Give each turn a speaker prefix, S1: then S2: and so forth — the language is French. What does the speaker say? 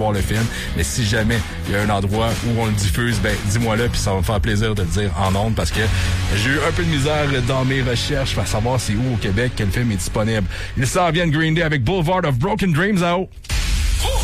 S1: voir le film. Mais si jamais il y a un endroit où on le diffuse, ben dis-moi-le, puis ça va me faire plaisir de le dire en ondes, parce que j'ai eu un peu de misère dans mes recherches pour savoir c'est où au Québec quel film est disponible. Il s'en vient de Green Day avec Boulevard of Broken Dreams à haut.